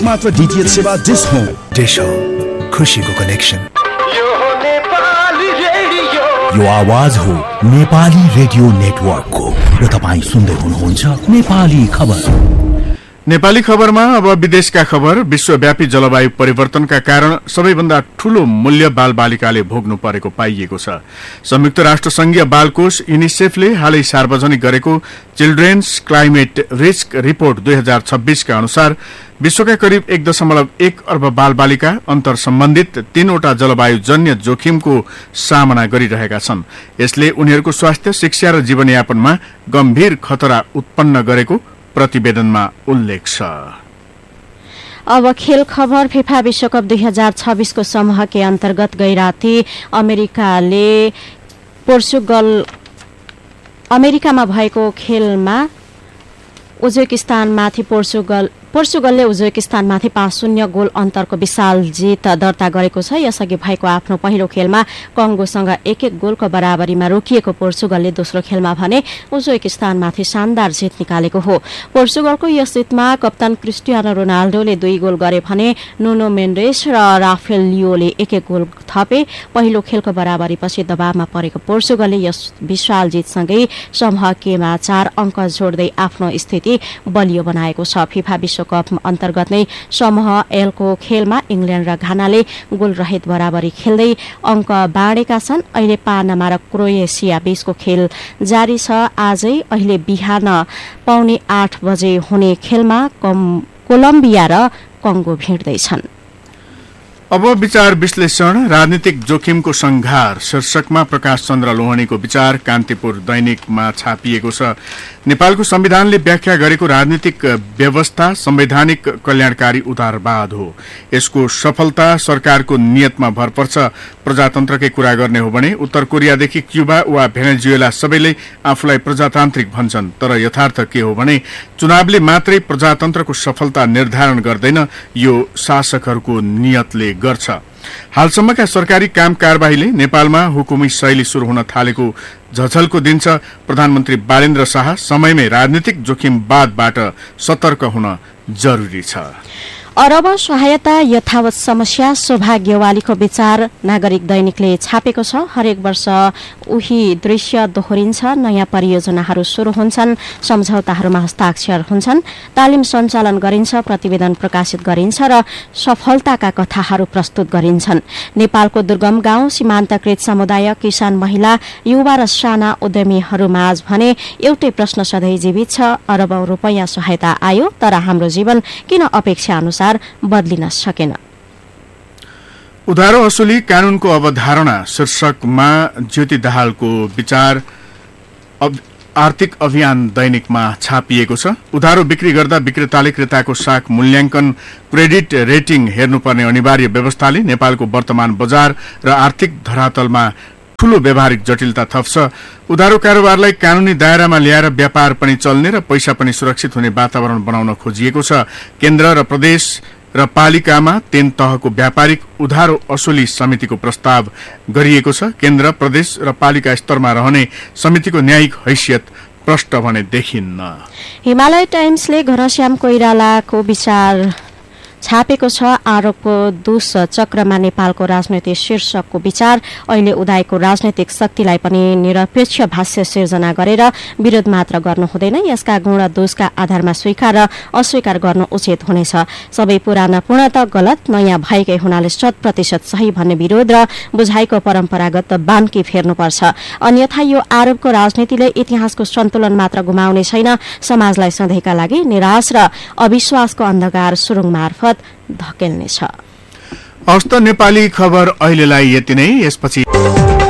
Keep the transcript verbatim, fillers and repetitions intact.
मात्र डीटीएच सेवा dish home. Dish home, खुशीको कनेक्सन। यो आवाज हो नेपाली रेडियो नेटवर्कको र तपाईँ सुन्दै हुनुहुन्छ नेपाली खबर। नेपाली खबरमा अब विदेशका खबर। विश्वव्यापी जलवायु परिवर्तनका कारण सबैभन्दा ठूलो मूल्य बालबालिकाले भोग्नु परेको पाइएको छ। संयुक्त राष्ट्र संघीय बाल कोष युनिसेफले हालै सार्वजनिक गरेको चिल्ड्रेन्स क्लाइमेट रिस्क रिपोर्ट दुई हजार छब्बीस का अनुसार विश्वका करिब एक दशमलव एक अर्ब बालबालिका अन्तर सम्बन्धित तीनवटा जलवायु जन्य जोखिमको सामना गरिरहेका छन्। यसले उनीहरूको स्वास्थ्य, शिक्षा र जीवनयापनमा गम्भीर खतरा उत्पन्न गरेको प्रतिवेदनमा उल्लेख छ। अब खेल खबर। फिफा विश्वकप दुई हजार छब्बीस को समूह के अन्तर्गत गैराती अमेरिकाले पोर्चुगल अमेरिकामा भएको खेलमा उज्बेकिस्तानमाथि पोर्चुगल पोर्चुगलले उज्बेकिस्तानमाथि पाँच शून्य गोल अन्तरको विशाल जित दर्ता गरेको छ। यसअघि भएको आफ्नो पहिलो खेलमा कंगोसँग एक एक गोलको बराबरीमा रोकिएको पोर्चुगलले दोस्रो खेलमा भने उज्बेकिस्तानमाथि शानदार जित निकालेको हो। पोर्चुगलको यस जितमा कप्तान क्रिस्टियानो रोनाल्डोले दुई गोल गरे भने नुनो मेन्डेस र राफेल लियोले एक एक गोल थपे। पहिलो खेलको बराबरीपछि दबावमा परेको पोर्चुगलले यस विशाल जितसँगै समूह केमा चार अंक जोड्दै आफ्नो स्थिति बलियो बनाएको छ। फिफा कप अन्तर्गत नै समूह एलको खेलमा इंग्ल्याण्ड र घानाले गोल रहित बराबरी खेल्दै अंक बाँडेका छन्। अहिले पानामा र क्रोएसिया बीचको खेल जारी छ। आजै अहिले बिहान पौने आठ बजे हुने खेलमा कोलम्बिया र कंगो भिड्दैछन्। अब विचार विश्लेषण। राजनीतिक जोखिमको संघार शीर्षकमा प्रकाश चन्द्र लोहनीको विचार कान्तिपुर दैनिकमा छापिएको छ। नेपालको संविधानले व्याख्या गरेको राजनीतिक व्यवस्था संवैधानिक कल्याणकारी उदारवाद हो। यसको सफलता सरकारको नियतमा भर पर्छ। प्रजातन्त्रकै कुरा गर्ने हो भने उत्तर कोरियादेखि क्युबा वा भेनेजुएला सबैले आफूलाई प्रजातान्त्रिक भन्छन्, तर यथार्थ के हो भने चुनावले मात्रै प्रजातन्त्रको सफलता निर्धारण गर्दैन, यो शासकहरूको नियतले गर्छ। हालसम्मका सरकारी काम कारबाहीले नेपालमा हुकुमी शैली शुरू हुन थालेको झझल्को दिन्छ। प्रधानमन्त्री बालेन्द्र शाह समयमै राजनीतिक जोखिमवादबाट सतर्क हुन जरुरी छ। अरब सहायता यथावत समस्या सौभाग्यवालीको विचार नागरिक दैनिकले छापेको छ। हरेक वर्ष उही दृश्य दोहोरिन्छ। नयाँ परियोजनाहरू शुरू हुन्छन्, सम्झौताहरूमा हस्ताक्षर हुन्छन्, तालिम सञ्चालन गरिन्छ, प्रतिवेदन प्रकाशित गरिन्छ र सफलताका कथाहरू प्रस्तुत गरिन्छन्। नेपालको दुर्गम गाउँ, सीमान्तकृत समुदाय, किसान, महिला, युवा र साना उद्यमीहरूमाझ भने एउटै प्रश्न सधैँ जीवित छ। अरबौं रुपैयाँ सहायता आयो, तर हाम्रो जीवन किन अपेक्षा अनुसार बदलिन सकेन? उधारो असुली कानूनको अवधारणा शीर्षकमा ज्योति दाहालको विचार आर्थिक अभियान दैनिकमा छापिएको छ। उधारो बिक्री गर्दा विक्रेताले क्रेताको साख मूल्याङ्कन, क्रेडिट रेटिङ हेर्नुपर्ने अनिवार्य व्यवस्थाले नेपालको वर्तमान बजार र आर्थिक धरातलमा ठूलो व्यावहारिक जटिलता थप्छ। उधारो कारोबारलाई कानूनी दायरामा ल्याएर व्यापार पनि चल्ने र पैसा पनि सुरक्षित हुने वातावरण बनाउन खोजिएको छ। केन्द्र र प्रदेश र पालिकामा तीन तहको व्यापारिक उधारो असुली समितिको प्रस्ताव गरिएको छ। केन्द्र, प्रदेश र पालिका स्तरमा रहने समितिको न्यायिक हैसियत प्रष्ट भने देखिन्न। हिमालय टाइम्सले घनश्याम कोइरालाको विचार छापेको छ। आरोपको दुष चक्रमा नेपालको राजनीति शीर्षकको विचार। अहिले उदाएको राजनैतिक शक्तिलाई पनि निरपेक्ष भाष्य सिर्जना गरेर विरोध मात्र गर्नु हुँदैन, यसका गुण दोषका आधारमा स्वीकार र अस्वीकार गर्नु उचित हुनेछ। सबै पुराना पूर्णतः गलत, नयाँ भएकै हुनाले शत प्रतिशत सही भन्ने विरोध र बुझाइको परम्परागत बान्की फेर्नुपर्छ। अन्यथा यो आरोपको राजनीतिले इतिहासको सन्तुलन मात्र गुमाउने छैन, समाजलाई सधैँका लागि निराश र अविश्वासको अन्धकार सुरुङ मार्फत धकेल्नेछ। हस्त नेपाली खबर अहिलेलाई यति नै। यसपछि